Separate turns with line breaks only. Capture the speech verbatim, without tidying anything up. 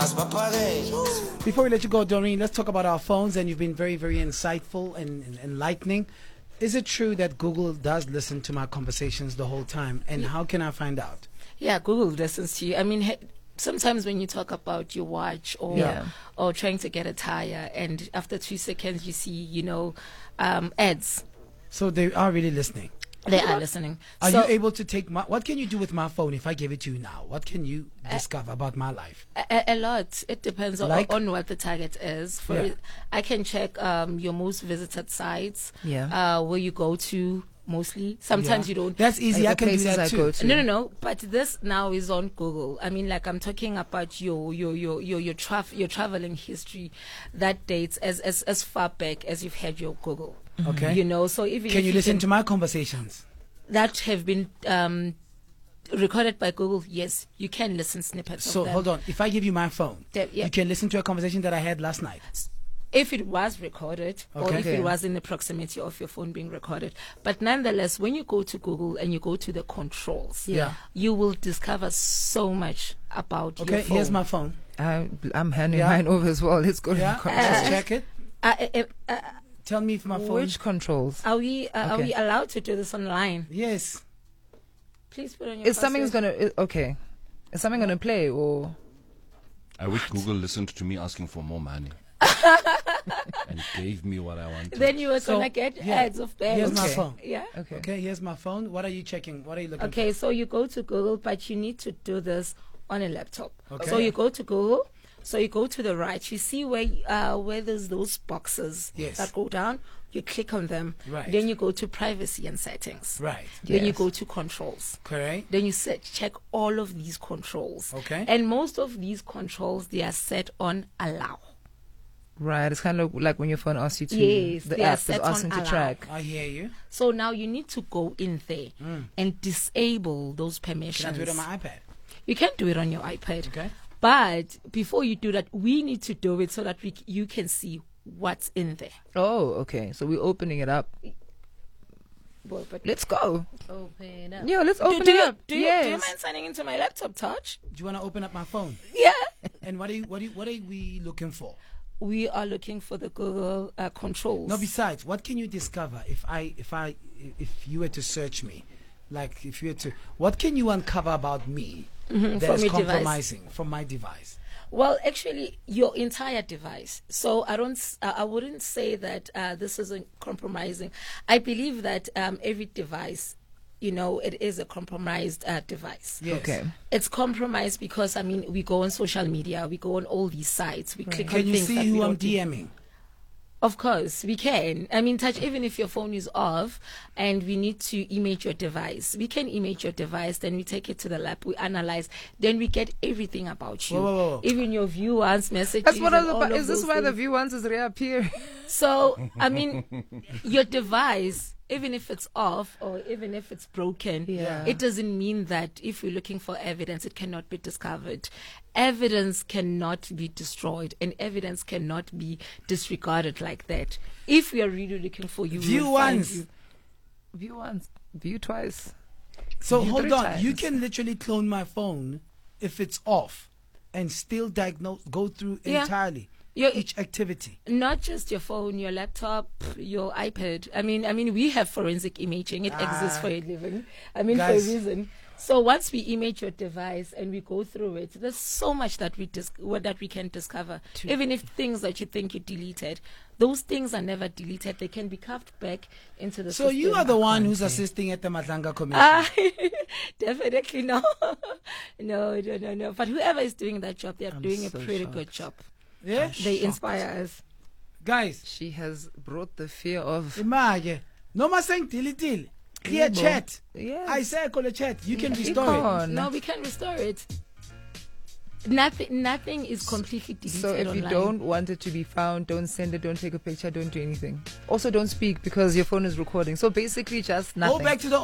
Before we let you go, Doreen, let's talk about our phones. And you've been very, very insightful and, and enlightening. Is it true that Google does listen to my conversations the whole time? And how can I find out?
Yeah, Google listens to you. I mean, he, sometimes when you talk about your watch or
Yeah.
or trying to get a tire, and after two seconds you see, you know, um, ads.
So they are really listening.
They are listening.
Are
So
you able to take my, what can you do with my phone if I give it to you now? What can you discover about my life?
a, a lot. It depends on,
Like?
on what the target is. For
Yeah.
it, I can check um, your most visited sites.
Yeah.
Uh, where you go to mostly. Sometimes
Yeah.
you don't.
That's easy.
Like
I
the
can do
places
that
I
too.
go to.
No, no, no. But this now is on Google. I mean, like I'm talking about your your your your your, traf- your traveling history that dates as, as as far back as you've had your Google.
Okay.
You know, so even
Can
if
you
you
listen
can,
to my conversations?
that have been um, recorded by Google, yes, you can listen snippets
So
of them.
hold on. If I give you my phone,
That- yeah.
you can listen to a conversation that I had last night.
If it was recorded, or
Okay.
if
Okay.
it was in the proximity of your phone being recorded. But nonetheless, when you go to Google and you go to the controls,
Yeah.
you will discover so much about
Okay.
your phone.
Here's my phone.
I, I'm handing
Yeah.
mine over as well. Let's go
Yeah.
to the
Just
controls.
check it.
Uh, uh, uh,
Tell me if my phone.
Which controls?
are we uh, are
Okay.
we allowed to do this online?
Yes.
Please put on your
Is something's
password.
gonna i- okay? Is something gonna play or?
I wish Google listened to me asking for more money and gave me what I wanted.
Then you were
So,
gonna get
yeah.
ads of that.
Here's my
Okay.
phone.
Yeah.
Okay.
Okay. Here's my phone. What are you checking? What are you looking
Okay, so you go to Google, but you need to do this on a laptop.
Okay.
So you go to Google. So you go to the right. You see where uh, where there's those boxes
Yes.
that go down. You click on them.
Right.
Then you go to privacy and settings.
for? Right.
Then you
Yes.
go to controls.
Correct.
Then you set check all of these controls.
Okay.
And most of these controls, they are set on allow.
Right. It's kind of like when your phone asks you to.
Yes,
The
they are
app is
set on
asking to
allow.
track.
I hear you.
So now you need to go in there and disable those permissions.
Can I do it on my iPad?
You can do it on your iPad.
Okay.
But before you do that, we need to do it so that we c- you can see what's in there.
Oh, okay. So we're opening it up.
Well, but
Let's go.
open up.
Yeah, let's
Do,
open
do
it
you,
up.
do, you,
yes.
do you mind signing into my laptop, Touch?
Do you want to open up my phone?
Yeah.
And what are you, what are you, what are we looking for?
We are looking for the Google uh, controls.
No, besides, what can you discover if I if I if you were to search me, like if you were to, what can you uncover about me that
from
is
your device.
compromising from my device?
Well, actually, your entire device. So I don't, s- uh, I wouldn't say that uh, this isn't compromising. I believe that um, every device, you know, it is a compromised uh, device.
Yes.
Okay.
It's compromised because, I mean, we go on social media, we go on all these sites, we click on
Can you
things
see
that
who
we
I'm
don't do.
DMing?
Of course, we can. I mean, Touch, even if your phone is off and we need to image your device, we can image your device, then we take it to the lab, we analyze, then we get everything about you.
Whoa, whoa, whoa.
Even your viewers, messages.
That's what I was
and all
about.
of
Is this
those
why the
things.
view wants is reappear?
So, I mean, your device, even if it's off or even if it's broken,
Yeah.
it doesn't mean that if we're looking for evidence, it cannot be discovered. Evidence cannot be destroyed and evidence cannot be disregarded like that. If we are really looking for you, we
View
will find
once.
you.
View once, view twice.
So
You
hold
three
on,
times.
you can literally clone my phone if it's off, and still diagnose, go through
Yeah.
entirely
Your-
each activity.
Not just your phone, your laptop, your iPad. I mean, I mean, we have forensic imaging. It exists
Ah.
for a living. I mean,
Guys.
for a reason. So once we image your device and we go through it, there's so much that we dis- what that we can discover. Even if things that you think you deleted, those things are never deleted. They can be carved back into the
So
system.
you are the one who's assisting at the Matlanga Commission.
Ah, definitely no. no, no, no, no. But whoever is doing that job, they are
I'm
doing a
so
pretty
shocked.
good job.
Yeah?
They inspire us.
Guys,
She has brought the fear of.
imagine. No more saying tilly till. Clear
Yebo.
chat.
Yes.
I say call a chat. You can
Keep
restore it.
on.
No, we can restore it. Nothing, nothing is completely deleted
So if you
online.
don't want it to be found, don't send it, don't take a picture, don't do anything. Also, don't speak because your phone is recording. So basically, just nothing.
Go back to the